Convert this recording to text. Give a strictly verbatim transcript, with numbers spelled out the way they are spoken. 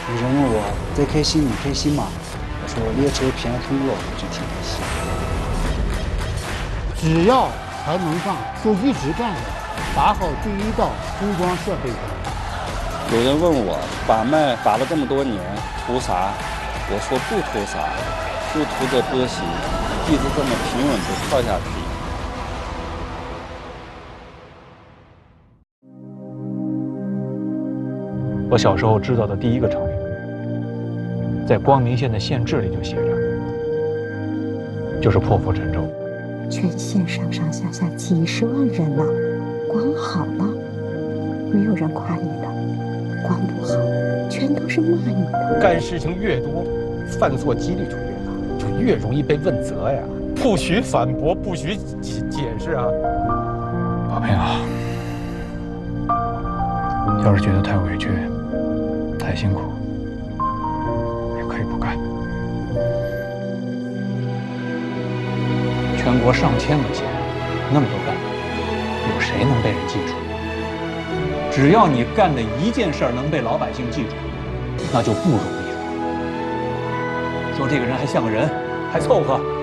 有人问我在开心，你开心吗？我说列车平安通过，我就挺开心。 只要才能上，就一直干下去，打好第一道铺装设备关。 有人问我把脉把了这么多年，图啥？我说不图啥，就图这波形，一直这么平稳地跳下去。 我小时候知道的第一个成语，在光明县的县志里就写着，就是破釜沉舟。 全县上上下下几十万人呢，光好了，没有人夸你的；光不好，全都是骂你的。 干事情越多，犯错几率就越大，就越容易被问责呀。不许反驳，不许解解释啊！ 宝平啊，要是觉得太委屈、太辛苦，也可以不干。全国上千个县，那么多干部，有谁能被人记住？只要你干的一件事儿能被老百姓记住，那就不容易了。说这个人还像个人，还凑合。